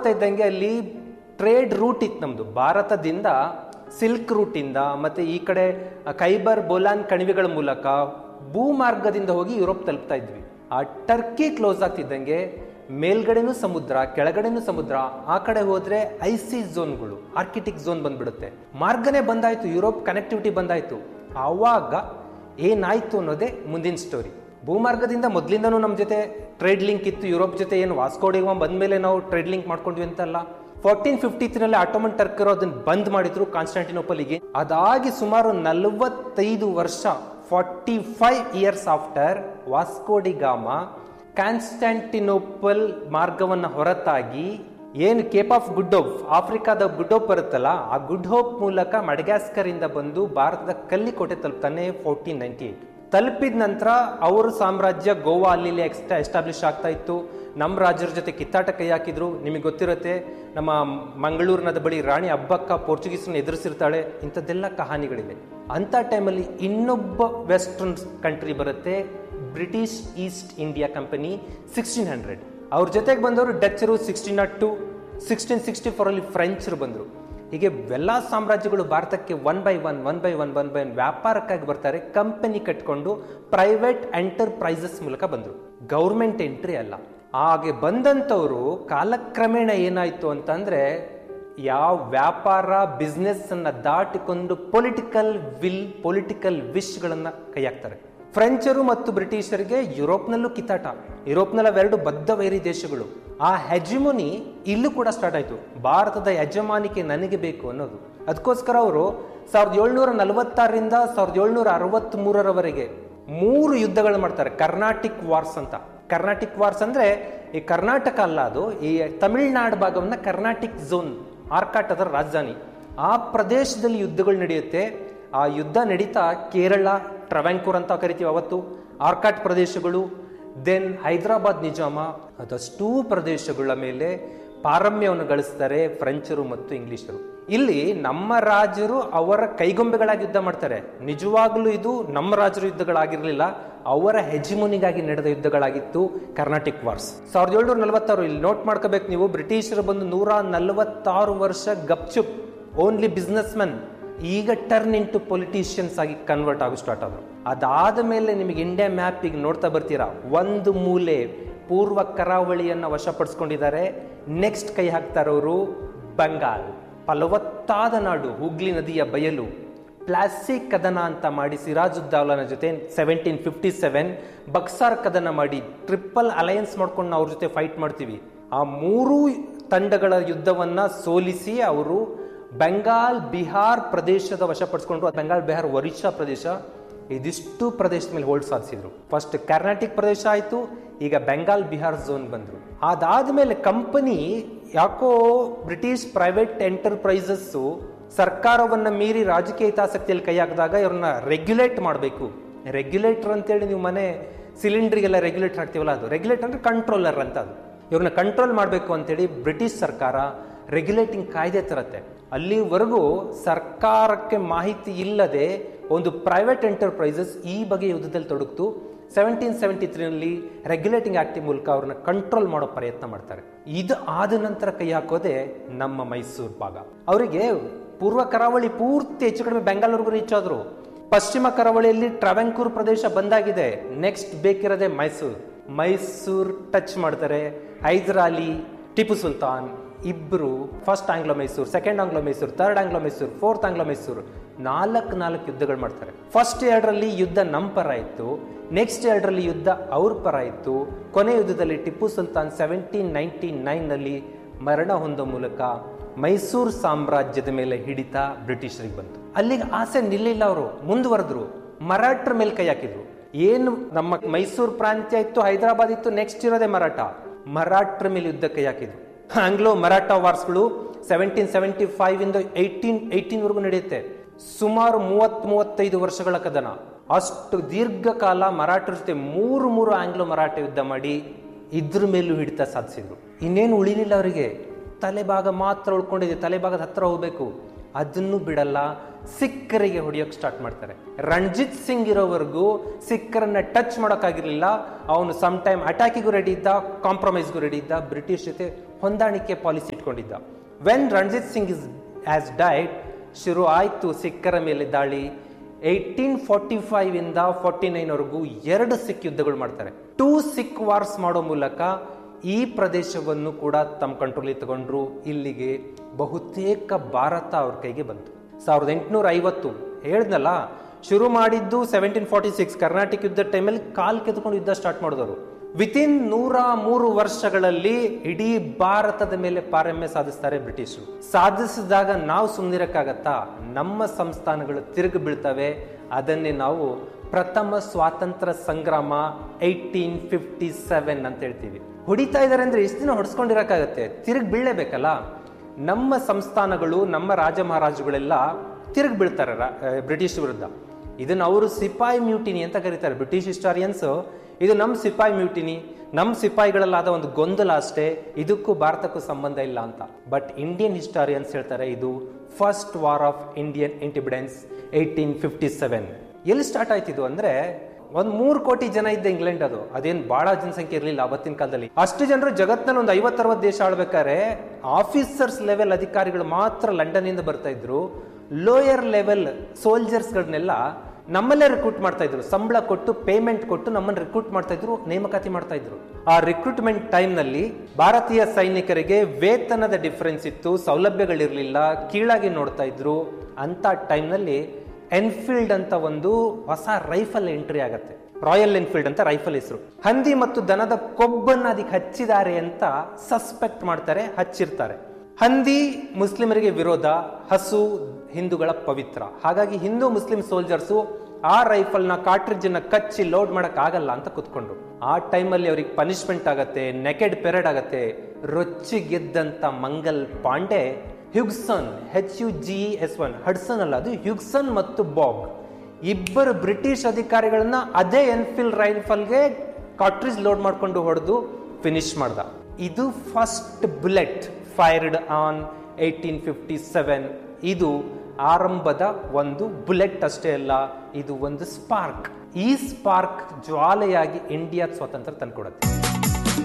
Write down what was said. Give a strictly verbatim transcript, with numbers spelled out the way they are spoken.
ಇದ್ದಂಗೆ ಅಲ್ಲಿ trade root ಇತ್ತು ನಮ್ದು. ಭಾರತದಿಂದ ಸಿಲ್ಕ್ ರೂಟ್ ಇಂದ ಮತ್ತೆ ಈ ಕಡೆ ಖೈಬರ್ ಬೋಲಾನ್ ಕಣಿವೆಗಳ ಮೂಲಕ ಭೂಮಾರ್ಗದಿಂದ ಹೋಗಿ ಯುರೋಪ್ ತಲುಪ್ತಾ ಇದ್ವಿ. ಆ ಟರ್ಕಿ ಕ್ಲೋಸ್ ಆಗ್ತಿದ್ದಂಗೆ ಮೇಲ್ಗಡೆನೂ ಸಮುದ್ರ, ಕೆಳಗಡೆನೂ ಸಮುದ್ರ, ಆ ಕಡೆ ಹೋದ್ರೆ ಐಸಿ ಝೋನ್ಗಳು, ಆರ್ಕಿಟಿಕ್ ಝೋನ್ ಬಂದ್ಬಿಡುತ್ತೆ. ಮಾರ್ಗನೇ ಬಂದಾಯ್ತು, ಯುರೋಪ್ ಕನೆಕ್ಟಿವಿಟಿ ಬಂದಾಯ್ತು. ಆವಾಗ ಏನಾಯ್ತು ಅನ್ನೋದೇ ಮುಂದಿನ ಸ್ಟೋರಿ. ಭೂಮಾರ್ಗದಿಂದ ಮೊದಲಿಂದನೂ ನಮ್ಮ ಜೊತೆ ಟ್ರೇಡ್ ಲಿಂಕ್ ಇತ್ತು ಯುರೋಪ್ ಜೊತೆ. ಏನು ವಾಸ್ಕೋ ಡಿ ಗಾಮಾ ಬಂದ್ಮೇಲೆ ನಾವು ಟ್ರೇಡ್ ಲಿಂಕ್ ಮಾಡ್ಕೊಂಡ್ವಿ ಅಂತಲ್ಲ. ಫೋರ್ಟೀನ್ ಫಿಫ್ಟಿ ತ್ರೀನಲ್ಲಿ ಆಟೋಮನ್ ಟರ್ಕರು ಅದನ್ನ ಬಂದ್ ಮಾಡಿದ್ರು ಕಾನ್ಸ್ಟಾಂಟಿನೋಪಲ್ಗೆ. ಅದಾಗಿ ಸುಮಾರು ನಲವತ್ತೈದು ವರ್ಷ, forty five years after Vasco D gamma Constantinople ಮಾರ್ಗವನ್ನು ಹೊರತಾಗಿ ಏನು ಕೇಪ್ ಆಫ್ ಗುಡ್ ಹೋಪ್, ಆಫ್ರಿಕಾದ ಗುಡ್ ಹೋಪ್ ಬರುತ್ತಲ್ಲ, ಆ ಗುಡ್ ಹೋಪ್ ಮೂಲಕ ಮಡಗಾಸ್ಕರ್ ಇಂದ ಬಂದು ಭಾರತದ ಕಲ್ಲಿಕೋಟೆ ತಲುಪ್ತಾನೆ ಫೋರ್ಟೀನ್ ನೈನ್ಟಿ ಏಟ್. ತಲುಪಿದ ನಂತರ ಅವ್ರ ಸಾಮ್ರಾಜ್ಯ ಗೋವಾ ಅಲ್ಲಿ ಎಕ್ಸ್ಟಾ ಎಸ್ಟಾಬ್ಲಿಷ್ ಆಗ್ತಾ ಇತ್ತು. ನಮ್ಮ ರಾಜರ ಜೊತೆ ಕಿತ್ತಾಟ ಕೈ ಹಾಕಿದ್ರು. ನಿಮಗೆ ಗೊತ್ತಿರುತ್ತೆ, ನಮ್ಮ ಮಂಗಳೂರಿನದ ಬಳಿ ರಾಣಿ ಅಬ್ಬಕ್ಕ ಪೋರ್ಚುಗೀಸ್ನ ಎದುರಿಸಿರ್ತಾಳೆ. ಇಂಥದ್ದೆಲ್ಲ ಕಹಾನಿಗಳಿವೆ. ಅಂಥ ಟೈಮಲ್ಲಿ ಇನ್ನೊಬ್ಬ ವೆಸ್ಟರ್ನ್ ಕಂಟ್ರಿ ಬರುತ್ತೆ, British East India company, sixteen hundred. ಅವ್ರ ಜೊತೆಗೆ ಬಂದವರು ಡಚ್ಚರು sixteen not to, sixteen sixty four ಅಲ್ಲಿ ಫ್ರೆಂಚರು ಬಂದರು. ಹೀಗೆ ಎಲ್ಲ ಸಾಮ್ರಾಜ್ಯಗಳು ಭಾರತಕ್ಕೆ one by one one by one one by one ವ್ಯಾಪಾರಕ್ಕಾಗಿ ಬರ್ತಾರೆ. ಕಂಪನಿ ಕಟ್ಕೊಂಡು ಪ್ರೈವೇಟ್ ಎಂಟರ್ಪ್ರೈಸಸ್ ಮೂಲಕ ಬಂದರು, ಗೌರ್ಮೆಂಟ್ ಎಂಟ್ರಿ ಅಲ್ಲ. ಹಾಗೆ ಬಂದಂಥವ್ರು ಕಾಲಕ್ರಮೇಣ ಏನಾಯ್ತು ಅಂತಂದ್ರೆ, ಯಾವ ವ್ಯಾಪಾರ ಬಿಸ್ನೆಸ್ ಅನ್ನ ದಾಟಿಕೊಂಡು ಪೊಲಿಟಿಕಲ್ ವಿಲ್, ಪೊಲಿಟಿಕಲ್ ವಿಶ್ಗಳನ್ನ ಕೈ ಹಾಕ್ತಾರೆ. ಫ್ರೆಂಚರು ಮತ್ತು ಬ್ರಿಟಿಷರಿಗೆ ಯುರೋಪ್ನಲ್ಲೂ ಕಿತ್ತಾಟ. ಯುರೋಪ್ನಲ್ಲಿ ಅವೆರಡು ಬದ್ಧ ವೈರಿ ದೇಶಗಳು. ಆ ಹೆಜಿಮೋನಿ ಇಲ್ಲೂ ಕೂಡ ಸ್ಟಾರ್ಟ್ ಆಯ್ತು. ಭಾರತದ ಯಜಮಾನಿಕೆ ನನಗೆ ಬೇಕು ಅನ್ನೋದು. ಅದಕ್ಕೋಸ್ಕರ ಅವರು ಸಾವಿರದ ಏಳ್ನೂರ ನಲವತ್ತಾರರಿಂದ ಸಾವಿರದ ಏಳ್ನೂರ ಅರವತ್ತ್ ಮೂರರವರೆಗೆ ಮೂರು ಯುದ್ಧಗಳು ಮಾಡ್ತಾರೆ. ಕರ್ನಾಟಿಕ್ ವಾರ್ಸ್ ಅಂತ. ಕರ್ನಾಟಿಕ್ ವಾರ್ಸ್ ಅಂದ್ರೆ ಈ ಕರ್ನಾಟಕ ಅಲ್ಲ, ಅದು ಈ ತಮಿಳುನಾಡು ಭಾಗವನ್ನ ಕರ್ನಾಟಿಕ್ ಝೋನ್, ಆರ್ಕಾಟ್ ಅದರ ರಾಜಧಾನಿ. ಆ ಪ್ರದೇಶದಲ್ಲಿ ಯುದ್ಧಗಳು ನಡೆಯುತ್ತೆ. ಆ ಯುದ್ಧ ನಡೀತಾ ಕೇರಳ, ಟ್ರವ್ಯಾಂಕೂರ್ ಅಂತ ಕರಿತೀವಿ ಅವತ್ತು, ಆರ್ಕಾಟ್ ಪ್ರದೇಶಗಳು, ದೆನ್ ಹೈದರಾಬಾದ್ ನಿಜಾಮ, ಅದಷ್ಟೂ ಪ್ರದೇಶಗಳ ಮೇಲೆ ಪಾರಮ್ಯವನ್ನು ಗಳಿಸ್ತಾರೆ ಫ್ರೆಂಚರು ಮತ್ತು ಇಂಗ್ಲಿಷರು. ಇಲ್ಲಿ ನಮ್ಮ ರಾಜರು ಅವರ ಕೈಗೊಂಬೆಗಳಾಗಿ ಯುದ್ಧ ಮಾಡ್ತಾರೆ. ನಿಜವಾಗ್ಲೂ ಇದು ನಮ್ಮ ರಾಜರು ಯುದ್ಧಗಳಾಗಿರ್ಲಿಲ್ಲ, ಅವರ ಹೆಜಿಮೋನಿಗಾಗಿ ನಡೆದ ಯುದ್ಧಗಳಾಗಿತ್ತು ಕರ್ನಾಟಿಕ್ ವಾರ್ಸ್. ಸಾವಿರದ ಏಳ್ನೂರ ನಲವತ್ತಾರು ಇಲ್ಲಿ ನೋಟ್ ಮಾಡ್ಕೋಬೇಕು ನೀವು. ಬ್ರಿಟಿಷರು ಬಂದು ನೂರ ನಲವತ್ತಾರು ವರ್ಷ ಗಪ್ಚುಪ್, ಓನ್ಲಿ ಬಿಸ್ನೆಸ್ ಮೆನ್. ಈಗ ಟರ್ನ್ ಇಂಟು ಪೊಲಿಟಿಷಿಯನ್ಸ್ ಆಗಿ ಕನ್ವರ್ಟ್ ಆಗೋ ಸ್ಟಾರ್ಟ್ ಆದ್ರು. ಅದಾದ ಮೇಲೆ ನಿಮಗೆ ಇಂಡಿಯಾ ಮ್ಯಾಪ್ ಈಗ ನೋಡ್ತಾ ಬರ್ತೀರಾ, ಒಂದು ಮೂಲೆ ಪೂರ್ವ ಕರಾವಳಿಯನ್ನ ವಶಪಡಿಸ್ಕೊಂಡಿದ್ದಾರೆ. ನೆಕ್ಸ್ಟ್ ಕೈ ಹಾಕ್ತಾರವರು ಬಂಗಾಲ್, ಫಲವತ್ತಾದ ನಾಡು, ಹುಗ್ಲಿ ನದಿಯ ಬಯಲು. ಪ್ಲಾಸಿ ಕದನ ಅಂತ ಮಾಡಿ ಸಿರಾಜುದ್ದೌಲನ ಜೊತೆ ಸೆವೆಂಟೀನ್ ಫಿಫ್ಟಿ ಸೆವೆನ್ ಬಕ್ಸಾರ್ ಕದನ ಮಾಡಿ ಟ್ರಿಪಲ್ ಅಲಯನ್ಸ್ ಮಾಡ್ಕೊಂಡು ನಾವು ಅವ್ರ ಜೊತೆ ಫೈಟ್ ಮಾಡ್ತೀವಿ. ಆ ಮೂರೂ ತಂಡಗಳ ಯುದ್ಧವನ್ನ ಸೋಲಿಸಿ ಅವರು ಬೆಂಗಾಲ್ ಬಿಹಾರ್ ಪ್ರದೇಶದ ವಶಪಡಿಸ್ಕೊಂಡ್ರು. ಬೆಂಗಾಲ್ ಬಿಹಾರ್ ಒರಿಸ್ಸಾ ಪ್ರದೇಶ, ಇದಿಷ್ಟು ಪ್ರದೇಶದ ಮೇಲೆ ಹೋಲ್ಡ್ ಸಾಧಿಸಿದ್ರು. ಫಸ್ಟ್ ಕರ್ನಾಟಿಕ್ ಪ್ರದೇಶ ಆಯ್ತು, ಈಗ ಬೆಂಗಾಲ್ ಬಿಹಾರ್ ಝೋನ್ ಬಂದ್ರು. ಅದಾದ್ಮೇಲೆ ಕಂಪನಿ ಯಾಕೋ ಬ್ರಿಟಿಷ್ ಪ್ರೈವೇಟ್ ಎಂಟರ್ಪ್ರೈಸಸ್ ಸರ್ಕಾರವನ್ನ ಮೀರಿ ರಾಜಕೀಯ ಹಿತಾಸಕ್ತಿಯಲ್ಲಿ ಕೈ ಹಾಕಿದಾಗ ಇವ್ರನ್ನ ರೆಗ್ಯುಲೇಟ್ ಮಾಡಬೇಕು. ರೆಗ್ಯುಲೇಟರ್ ಅಂತೇಳಿ ನೀವು ಮನೆ ಸಿಲಿಂಡರ್ಗೆಲ್ಲ ರೆಗ್ಯುಲೇಟರ್ ಹಾಕ್ತೀವಲ್ಲ, ಅದು ರೆಗ್ಯುಲೇಟರ್ ಅಂದ್ರೆ ಕಂಟ್ರೋಲರ್ ಅಂತ. ಅದು ಇವ್ರನ್ನ ಕಂಟ್ರೋಲ್ ಮಾಡಬೇಕು ಅಂತೇಳಿ ಬ್ರಿಟಿಷ್ ಸರ್ಕಾರ ರೆಗ್ಯುಲೇಟಿಂಗ್ ಕಾಯ್ದೆ ತರತ್ತೆ. ಅಲ್ಲಿವರೆಗೂ ಸರ್ಕಾರಕ್ಕೆ ಮಾಹಿತಿ ಇಲ್ಲದೆ ಒಂದು ಪ್ರೈವೇಟ್ ಎಂಟರ್ಪ್ರೈಸಸ್ ಈ ಬಗ್ಗೆ ಯುದ್ಧದಲ್ಲಿ ತೊಡಗಿತು. ಸೆವೆಂಟೀನ್ ಸೆವೆಂಟಿ ತ್ರೀನಲ್ಲಿ ರೆಗ್ಯುಲೇಟಿಂಗ್ ಆಕ್ಟ್ ಮೂಲಕ ಅವ್ರನ್ನ ಕಂಟ್ರೋಲ್ ಮಾಡೋ ಪ್ರಯತ್ನ ಮಾಡ್ತಾರೆ. ಇದು ಆದ ನಂತರ ಕೈ ಹಾಕೋದೆ ನಮ್ಮ ಮೈಸೂರು ಭಾಗ. ಅವರಿಗೆ ಪೂರ್ವ ಕರಾವಳಿ ಪೂರ್ತಿ ಹೆಚ್ಚು ಕಡಿಮೆ ಬೆಂಗಾಲೂರ್ಗೂ ರೀಚ್ ಆದ್ರು. ಪಶ್ಚಿಮ ಕರಾವಳಿಯಲ್ಲಿ ಟ್ರಾವೆಂಕೂರ್ ಪ್ರದೇಶ ಬಂದಾಗಿದೆ. ನೆಕ್ಸ್ಟ್ ಬೇಕಿರೋದೆ ಮೈಸೂರು. ಮೈಸೂರು ಟಚ್ ಮಾಡ್ತಾರೆ. ಹೈದರಾಲಿ, ಟಿಪ್ಪು ಸುಲ್ತಾನ್ ಇಬ್ರು first Anglo Mysuru, second Anglo Mysuru, third Anglo Mysuru, fourth Anglo Mysuru, ನಾಲ್ಕು ನಾಲ್ಕು ಯುದ್ಧಗಳು ಮಾಡ್ತಾರೆ. ಫಸ್ಟ್ ಎರಡರಲ್ಲಿ ಯುದ್ಧ ನಮ್ಮ ಪರ ಇತ್ತು, ನೆಕ್ಸ್ಟ್ ಎರಡರಲ್ಲಿ ಯುದ್ಧ ಅವ್ರ ಪರ ಇತ್ತು. ಕೊನೆ ಯುದ್ಧದಲ್ಲಿ Tipu Sultan seventeen ninety nine ನಲ್ಲಿ ಮರಣ ಹೊಂದೋ ಮೂಲಕ ಮೈಸೂರು ಸಾಮ್ರಾಜ್ಯದ ಮೇಲೆ ಹಿಡಿತ ಬ್ರಿಟಿಷರಿಗೆ ಬಂತು. ಅಲ್ಲಿಗೆ ಆಸೆ ನಿಲ್ಲಿಲ್ಲ, ಅವರು ಮುಂದುವರೆದ್ರು. ಮರಾಠರ ಮೇಲೆ ಕೈ ಹಾಕಿದ್ರು. ಏನು ನಮ್ಮ ಮೈಸೂರು ಪ್ರಾಂತ್ಯ ಇತ್ತು, ಹೈದರಾಬಾದ್ ಇತ್ತು, ನೆಕ್ಸ್ಟ್ ಇರೋದೇ ಮರಾಠ. ಮರಾಠರ ಮೇಲೆ ಯುದ್ಧ ಕೈ ಹಾಕಿದ್ರು. Anglo Maratha ವಾರ್ಸ್ಗಳು seventeen seventy five ಇಂದ ಏಯ್ಟೀನ್ ಏಯ್ಟೀನ್ ವರೆಗೂ ನಡೆಯುತ್ತೆ. ಸುಮಾರು ಮೂವತ್ ಮೂವತ್ತೈದು ವರ್ಷಗಳ ಕದನ. ಅಷ್ಟು ದೀರ್ಘಕಾಲ ಮರಾಠರ ಜೊತೆ ಮೂರು ಮೂರು ಆಂಗ್ಲೋ ಮರಾಠ ಯುದ್ಧ ಮಾಡಿ ಇದ್ರ ಮೇಲೂ ಹಿಡಿತ ಸಾಧಿಸಿದ್ರು. ಇನ್ನೇನು ಉಳಿಲಿಲ್ಲ ಅವರಿಗೆ, ತಲೆಭಾಗ ಮಾತ್ರ ಉಳ್ಕೊಂಡಿದೆ. ತಲೆಭಾಗದ ಹತ್ರ ಹೋಗ್ಬೇಕು, ಅದನ್ನು ಬಿಡಲ್ಲ. ಸಿಖ್ಖರಿಗೆ ಹೊಡೆಯೋಕೆ ಸ್ಟಾರ್ಟ್ ಮಾಡ್ತಾರೆ. ರಣಜಿತ್ ಸಿಂಗ್ ಇರೋವರೆಗೂ ಸಿಖ್ಖರನ್ನ ಟಚ್ ಮಾಡೋಕ್ಕಾಗಿರ್ಲಿಲ್ಲ. ಅವನು ಸಮ್ ಟೈಮ್ ಅಟ್ಯಾಕಿಗೂ ರೆಡಿ ಇದ್ದ, ಕಾಂಪ್ರಮೈಸ್ಗೂ ರೆಡಿ ಇದ್ದ. ಬ್ರಿಟಿಷ್ ಜೊತೆ ಹೊಂದಾಣಿಕೆ policy ಇಟ್ಕೊಂಡಿದ್ದ. When Ranjit Singh is as died, ಶುರು ಆಯಿತು ಸಿಖ್ಖರ ಮೇಲೆ ದಾಳಿ. ಏಯ್ಟೀನ್ ಫಾರ್ಟಿ ಫೈವ್ ಇಂದ ಫಾರ್ಟಿ ನೈನ್ ವರೆಗೂ ಎರಡು ಸಿಖ್ ಯುದ್ಧಗಳು ಮಾಡ್ತಾರೆ. ಟೂ ಸಿಖ್ ವಾರ್ಸ್ ಮಾಡೋ ಮೂಲಕ ಈ ಪ್ರದೇಶವನ್ನು ಕೂಡ ತಮ್ಮ ಕಂಟ್ರೋಲಿಗೆ ತಗೊಂಡ್ರು. ಇಲ್ಲಿಗೆ ಬಹುತೇಕ ಭಾರತ ಅವ್ರ ಕೈಗೆ ಬಂತು. ಸಾವಿರದ ಎಂಟುನೂರ ಐವತ್ತು ಹೇಳ್ದಲ್ಲ, ಶುರು ಮಾಡಿದ್ದು ಸೆವೆಂಟೀನ್ ಫಾರ್ಟಿ ಸಿಕ್ಸ್ ಕರ್ನಾಟಕ ಯುದ್ಧ ಟೈಮಲ್ಲಿ ಕಾಲ್ ಕೆತ್ಕೊಂಡು ಯುದ್ಧ ಸ್ಟಾರ್ಟ್ ಮಾಡಿದವರು. ವಿತಿನ್ ನೂರ ಮೂರು ವರ್ಷಗಳಲ್ಲಿ ಇಡೀ ಭಾರತದ ಮೇಲೆ ಪಾರಮ್ಯ ಸಾಧಿಸ್ತಾರೆ ಬ್ರಿಟಿಷರು. ಸಾಧಿಸಿದಾಗ ನಾವು ಸುಮ್ಮನಿರಕ್ಕಾಗತ್ತಾ? ನಮ್ಮ ಸಂಸ್ಥಾನಗಳು ತಿರುಗಿ ಬೀಳ್ತವೆ. ಅದನ್ನೇ ನಾವು ಪ್ರಥಮ ಸ್ವಾತಂತ್ರ್ಯ ಸಂಗ್ರಾಮ ಏಯ್ಟೀನ್ ಫಿಫ್ಟಿ ಸೆವೆನ್ ಅಂತ ಹೇಳ್ತೀವಿ. ಹೊಡಿತಾ ಇದಾರೆ ಅಂದ್ರೆ ಎಷ್ಟು ದಿನ ಹೊಡ್ಸ್ಕೊಂಡಿರಕ್ಕಾಗತ್ತೆ? ತಿರುಗಿ ಬೀಳಲೇಬೇಕಲ್ಲ. ನಮ್ಮ ಸಂಸ್ಥಾನಗಳು, ನಮ್ಮ ರಾಜ ಮಹಾರಾಜುಗಳೆಲ್ಲ ತಿರುಗಿ ಬೀಳ್ತಾರೆ ಬ್ರಿಟಿಷ್ ವಿರುದ್ಧ. ಇದನ್ನ ಅವರು ಸಿಪಾಯಿ ಮ್ಯೂಟಿನಿ ಅಂತ ಕರೀತಾರೆ ಬ್ರಿಟಿಷ್ ಹಿಸ್ಟಾರಿಯನ್ಸ್. ಇದು ನಮ್ಮ ಸಿಪಾಯಿ ಮ್ಯೂಟಿನಿ, ನಮ್ಮ ಸಿಪಾಯಿಗಳಲ್ಲಾದ ಒಂದು ಗೊಂದಲ ಅಷ್ಟೇ, ಇದಕ್ಕೂ ಭಾರತಕ್ಕೂ ಸಂಬಂಧ ಇಲ್ಲ ಅಂತ. ಬಟ್ ಇಂಡಿಯನ್ ಹಿಸ್ಟಾರಿಯನ್ಸ್ ಹೇಳ್ತಾರೆ ಇದು first war of Indian independence eighteen fifty seven. ಎಲ್ಲಿ ಸ್ಟಾರ್ಟ್ ಆಯ್ತಿದ್ದು ಅಂದ್ರೆ, ಒಂದ್ ಮೂರು ಕೋಟಿ ಜನ ಇದ್ದ ಇಂಗ್ಲೆಂಡ್ ಅದು. ಅದೇನ್ ಬಹಳ ಜನಸಂಖ್ಯೆ ಇರಲಿಲ್ಲ ಅವತ್ತಿನ ಕಾಲದಲ್ಲಿ. ಅಷ್ಟು ಜನರು ಜಗತ್ತಿನಲ್ಲಿ ಒಂದು ಐವತ್ತರವತ್ತು ದೇಶ ಆಳ್ಬೇಕಾದ್ರೆ ಆಫೀಸರ್ಸ್ ಲೆವೆಲ್ ಅಧಿಕಾರಿಗಳು ಮಾತ್ರ ಲಂಡನ್ ಇಂದ ಬರ್ತಾ ಇದ್ರು. ಲೋಯರ್ ಲೆವೆಲ್ ಸೋಲ್ಜರ್ಸ್ಗಳನ್ನೆಲ್ಲ ನಮ್ಮಲ್ಲೇ ರಿಕ್ರೂಟ್ ಮಾಡ್ತಾ ಇದ್ರು. ಸಂಬಳ ಕೊಟ್ಟು, ಪೇಮೆಂಟ್ ಕೊಟ್ಟು ನಮ್ಮನ್ನು ರಿಕ್ರೂಟ್ ಮಾಡ್ತಾ ಇದ್ರು, ನೇಮಕಾತಿ ಮಾಡ್ತಾ ಇದ್ರು. ಆ ರಿಕ್ರೂಟ್ಮೆಂಟ್ ಟೈಮ್ ನಲ್ಲಿ ಭಾರತೀಯ ಸೈನಿಕರಿಗೆ ವೇತನದ ಡಿಫರೆನ್ಸ್ ಇತ್ತು, ಸೌಲಭ್ಯಗಳಿರ್ಲಿಲ್ಲ, ಕೀಳಾಗಿ ನೋಡ್ತಾ ಇದ್ರು. ಅಂತ ಟೈಮ್ ನಲ್ಲಿ ಎನ್ಫೀಲ್ಡ್ ಅಂತ ಒಂದು ಹೊಸ ರೈಫಲ್ ಎಂಟ್ರಿ ಆಗತ್ತೆ. ರಾಯಲ್ ಎನ್ಫೀಲ್ಡ್ ಅಂತ ರೈಫಲ್ ಹೆಸರು. ಹಂದಿ ಮತ್ತು ದನದ ಕೊಬ್ಬನ್ನು ಅದಕ್ಕೆ ಹಚ್ಚಿದ್ದಾರೆ ಅಂತ ಸಸ್ಪೆಕ್ಟ್ ಮಾಡ್ತಾರೆ, ಹಚ್ಚಿರ್ತಾರೆ. ಹಂದಿ ಮುಸ್ಲಿಮರಿಗೆ ವಿರೋಧ, ಹಸು ಹಿಂದೂಗಳ ಪವಿತ್ರ. ಹಾಗಾಗಿ ಹಿಂದೂ ಮುಸ್ಲಿಂ ಸೋಲ್ಜರ್ಸು ಆ ರೈಫಲ್ ನ ಕಾರ್ಟ್ರಿಡ್ಜ್ ನ ಕಚ್ಚಿ ಲೋಡ್ ಮಾಡಕ್ ಆಗಲ್ಲ ಅಂತ ಕುತ್ಕೊಂಡ್ರು. ಆ ಟೈಮಲ್ಲಿ ಅವ್ರಿಗೆ ಪನಿಷ್ಮೆಂಟ್ ಆಗತ್ತೆ, ನೆಕೆಡ್ ಪೆರೇಡ್ ಆಗತ್ತೆ. ರೊಚ್ಚಿ ಗೆದ್ದಂತ ಮಂಗಲ್ ಪಾಂಡೆ ಹ್ಯುಗ್ಸನ್, ಹೆಚ್ U G S one, Hudson ಅಲ್ಲ ಅದು, ಹ್ಯುಗ್ಸನ್ ಮತ್ತು ಬಾಬ್ ಇಬ್ಬರು ಬ್ರಿಟಿಷ್ ಅಧಿಕಾರಿಗಳನ್ನ ಅದೇ ಎನ್ಫೀಲ್ಡ್ ರೈಫಲ್ಗೆ ಕಾರ್ಟ್ರಿಡ್ಜ್ ಲೋಡ್ ಮಾಡ್ಕೊಂಡು ಹೊಡೆದು ಫಿನಿಶ್ ಮಾಡ್ದ. ಇದು first bullet fired on eighteen fifty seven. ಇದು ಆರಂಭದ ಒಂದು ಬುಲೆಟ್ ಅಷ್ಟೇ ಅಲ್ಲ, ಇದು ಒಂದು ಸ್ಪಾರ್ಕ್. ಈ ಸ್ಪಾರ್ಕ್ ಜ್ವಾಲೆಯಾಗಿ ಇಂಡಿಯಾ ಸ್ವಾತಂತ್ರ್ಯ ತಂದ್ಕೊಡುತ್ತೆ.